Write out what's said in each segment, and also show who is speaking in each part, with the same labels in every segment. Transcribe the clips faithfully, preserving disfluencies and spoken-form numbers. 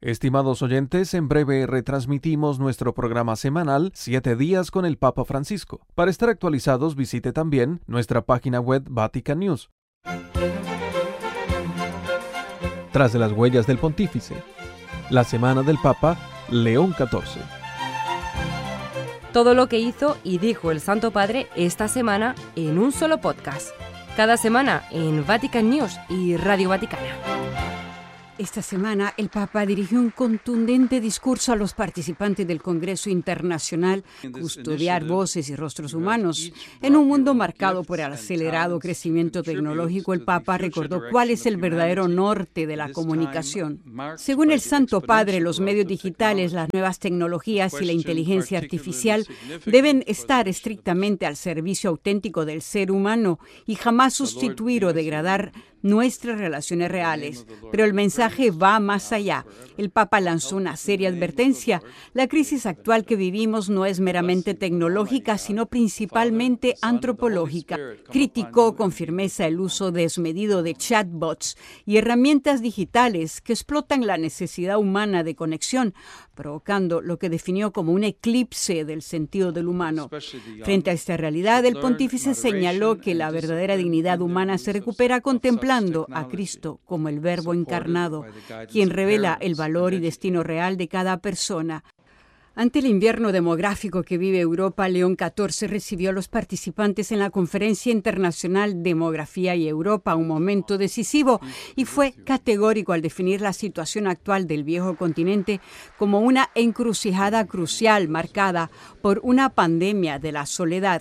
Speaker 1: Estimados oyentes, en breve retransmitimos nuestro programa semanal Siete Días con el Papa Francisco. Para estar actualizados, visite también nuestra página web Vatican News. Tras de las huellas del Pontífice, la semana del Papa León catorce.
Speaker 2: Todo lo que hizo y dijo el Santo Padre esta semana en un solo podcast. Cada semana en Vatican News y Radio Vaticana.
Speaker 3: Esta semana, el Papa dirigió un contundente discurso a los participantes del Congreso Internacional Custodiar Voces y Rostros Humanos. En un mundo marcado por el acelerado crecimiento tecnológico, el Papa recordó cuál es el verdadero norte de la comunicación. Según el Santo Padre, los medios digitales, las nuevas tecnologías y la inteligencia artificial deben estar estrictamente al servicio auténtico del ser humano y jamás sustituir o degradar nuestras relaciones reales. Pero el mensaje va más allá. El Papa lanzó una seria advertencia. La crisis actual que vivimos no es meramente tecnológica, sino principalmente antropológica. Criticó con firmeza el uso desmedido de chatbots y herramientas digitales que explotan la necesidad humana de conexión, provocando lo que definió como un eclipse del sentido del humano. Frente a esta realidad, el pontífice señaló que la verdadera dignidad humana se recupera contemplando a Cristo como el Verbo encarnado, quien revela el valor y destino real de cada persona. Ante el invierno demográfico que vive Europa, León catorce recibió a los participantes en la Conferencia Internacional Demografía y Europa, un momento decisivo, y fue categórico al definir la situación actual del viejo continente como una encrucijada crucial marcada por una pandemia de la soledad.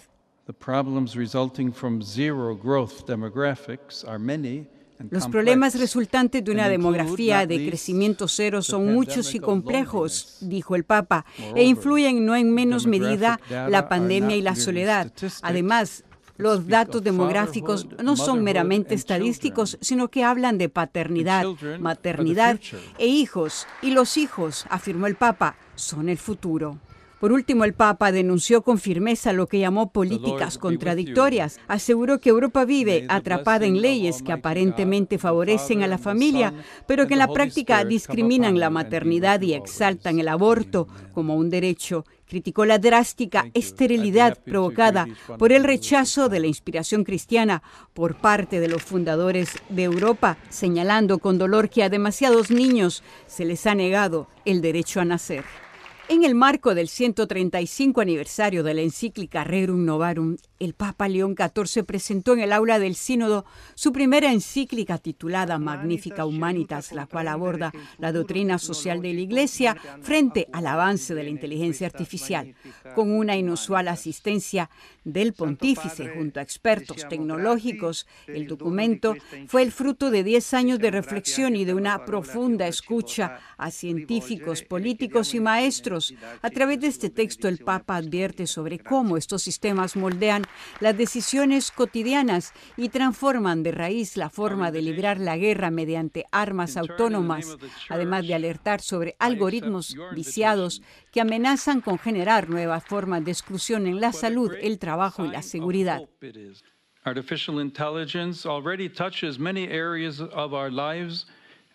Speaker 3: Los problemas resultantes de una demografía de crecimiento cero son muchos y complejos, dijo el Papa, e influyen no en menos medida la pandemia y la soledad. Además, los datos demográficos no son meramente estadísticos, sino que hablan de paternidad, maternidad e hijos. Y los hijos, afirmó el Papa, son el futuro. Por último, el Papa denunció con firmeza lo que llamó políticas contradictorias. Aseguró que Europa vive atrapada en leyes que aparentemente favorecen a la familia, pero que en la práctica discriminan la maternidad y exaltan el aborto como un derecho. Criticó la drástica esterilidad provocada por el rechazo de la inspiración cristiana por parte de los fundadores de Europa, señalando con dolor que a demasiados niños se les ha negado el derecho a nacer. En el marco del ciento treinta y cinco aniversario de la encíclica Rerum Novarum, el Papa León catorce presentó en el aula del Sínodo su primera encíclica titulada Magnificat Humanitas, la cual aborda la doctrina social de la Iglesia frente al avance de la inteligencia artificial. Con una inusual asistencia del pontífice junto a expertos tecnológicos, el documento fue el fruto de diez años de reflexión y de una profunda escucha a científicos, políticos y maestros. A través de este texto, el Papa advierte sobre cómo estos sistemas moldean las decisiones cotidianas y transforman de raíz la forma de librar la guerra mediante armas autónomas, además de alertar sobre algoritmos viciados que amenazan con generar nuevas formas de exclusión en la salud, el trabajo y la seguridad.
Speaker 4: Artificial intelligence already touches many areas of our lives.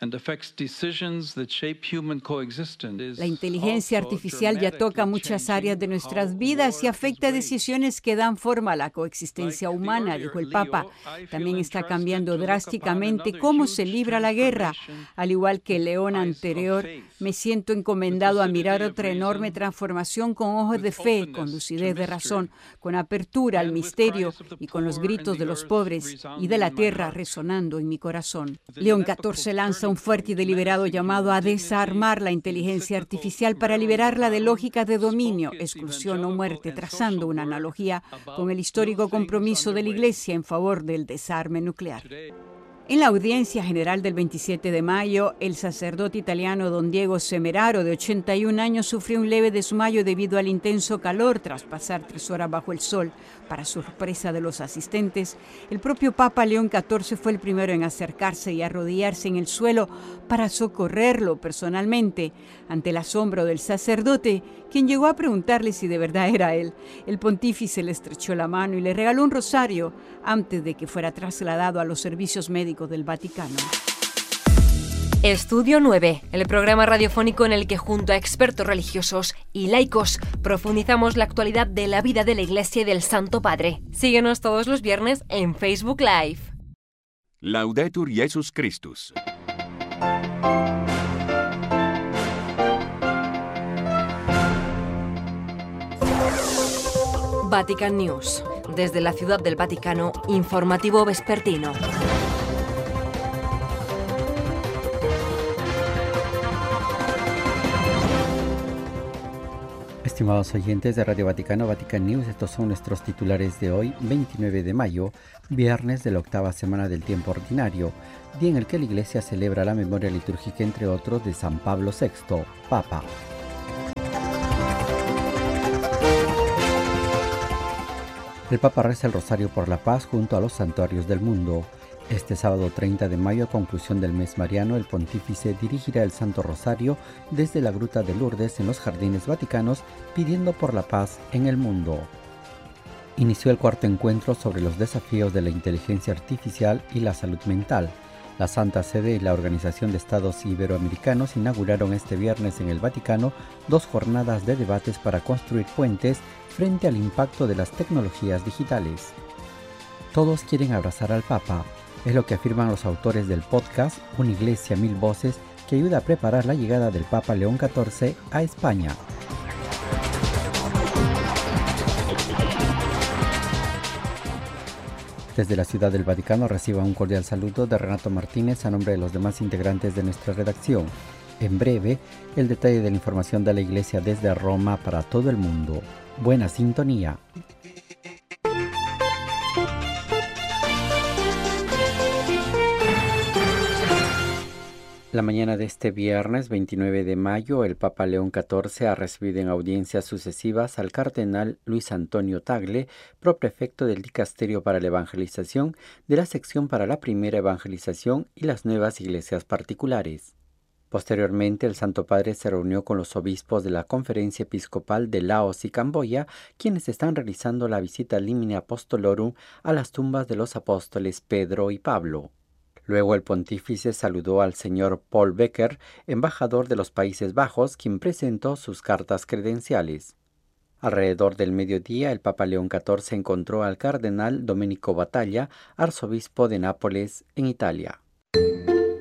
Speaker 3: La inteligencia artificial ya toca muchas áreas de nuestras vidas y afecta decisiones que dan forma a la coexistencia humana, dijo el Papa. También está cambiando drásticamente cómo se libra la guerra. Al igual que el León anterior, me siento encomendado a mirar otra enorme transformación con ojos de fe, con lucidez de razón, con apertura al misterio y con los gritos de los pobres y de la tierra resonando en mi corazón. León catorce lanza un fuerte y deliberado llamado a desarmar la inteligencia artificial para liberarla de lógicas de dominio, exclusión o muerte, trazando una analogía con el histórico compromiso de la Iglesia en favor del desarme nuclear. En la audiencia general del veintisiete de mayo, el sacerdote italiano don Diego Semeraro, de ochenta y un años, sufrió un leve desmayo debido al intenso calor tras pasar tres horas bajo el sol. Para sorpresa de los asistentes, el propio Papa León catorce fue el primero en acercarse y arrodillarse en el suelo para socorrerlo personalmente. Ante el asombro del sacerdote, quien llegó a preguntarle si de verdad era él, el pontífice le estrechó la mano y le regaló un rosario antes de que fuera trasladado a los servicios médicos del Vaticano.
Speaker 2: Estudio nueve, el programa radiofónico en el que junto a expertos religiosos y laicos profundizamos la actualidad de la vida de la Iglesia y del Santo Padre. Síguenos todos los viernes en Facebook Live.
Speaker 5: Laudetur Jesus Christus.
Speaker 2: Vatican News. Desde la Ciudad del Vaticano, informativo vespertino.
Speaker 6: Estimados oyentes de Radio Vaticano, Vatican News, estos son nuestros titulares de hoy, veintinueve de mayo, viernes de la octava semana del tiempo ordinario, día en el que la Iglesia celebra la memoria litúrgica, entre otros, de San Pablo sexto, Papa. El Papa reza el Rosario por la Paz junto a los santuarios del mundo. Este sábado treinta de mayo, a conclusión del mes mariano, el pontífice dirigirá el Santo Rosario desde la Gruta de Lourdes en los Jardines Vaticanos, pidiendo por la paz en el mundo. Inició el cuarto encuentro sobre los desafíos de la inteligencia artificial y la salud mental. La Santa Sede y la Organización de Estados Iberoamericanos inauguraron este viernes en el Vaticano dos jornadas de debates para construir puentes frente al impacto de las tecnologías digitales. Todos quieren abrazar al Papa. Es lo que afirman los autores del podcast Una Iglesia Mil Voces, que ayuda a preparar la llegada del Papa León catorce a España. Desde la Ciudad del Vaticano reciba un cordial saludo de Renato Martínez a nombre de los demás integrantes de nuestra redacción. En breve, el detalle de la información de la Iglesia desde Roma para todo el mundo. Buena sintonía. La mañana de este viernes veintinueve de mayo, el Papa León catorce ha recibido en audiencias sucesivas al cardenal Luis Antonio Tagle, proprefecto del Dicasterio para la Evangelización, de la sección para la primera evangelización y las nuevas iglesias particulares. Posteriormente, el Santo Padre se reunió con los obispos de la Conferencia Episcopal de Laos y Camboya, quienes están realizando la visita Limine Apostolorum a las tumbas de los apóstoles Pedro y Pablo. Luego el pontífice saludó al señor Paul Becker, embajador de los Países Bajos, quien presentó sus cartas credenciales. Alrededor del mediodía, el Papa León catorce encontró al cardenal Domenico Battaglia, arzobispo de Nápoles, en Italia.